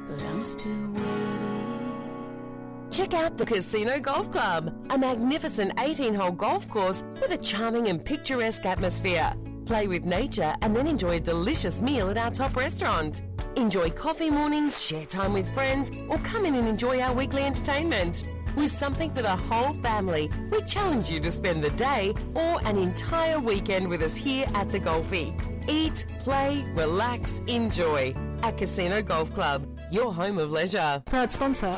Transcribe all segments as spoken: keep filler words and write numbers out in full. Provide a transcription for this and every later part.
but I'm still waiting. Check out the Casino Golf Club, a magnificent eighteen-hole golf course with a charming and picturesque atmosphere. Play with nature and then enjoy a delicious meal at our top restaurant. Enjoy coffee mornings, share time with friends, or come in and enjoy our weekly entertainment. With something for the whole family, we challenge you to spend the day or an entire weekend with us here at the Golfie. Eat, play, relax, enjoy. At Casino Golf Club, your home of leisure. Proud sponsor.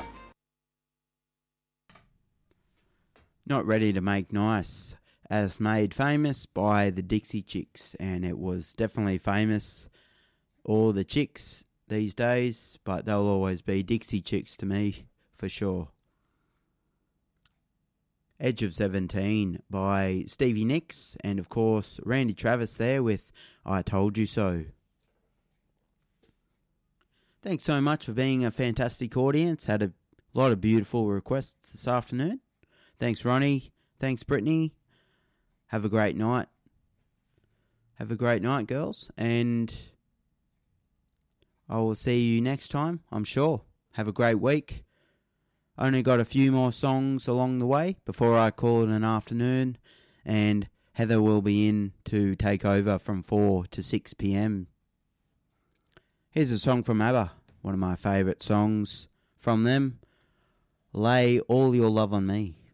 Not Ready to Make Nice, as made famous by the Dixie Chicks, and it was definitely famous, or the Chicks these days, but they'll always be Dixie Chicks to me, for sure. Edge of seventeen by Stevie Nicks, and of course Randy Travis there with I Told You So. Thanks so much for being a fantastic audience. Had a lot of beautiful requests this afternoon. Thanks, Ronnie. Thanks, Brittany. Have a great night. Have a great night, girls. And I will see you next time, I'm sure. Have a great week. Only got a few more songs along the way before I call it an afternoon. And Heather will be in to take over from four to six p.m. Here's a song from ABBA, one of my favourite songs from them. Lay All Your Love on Me.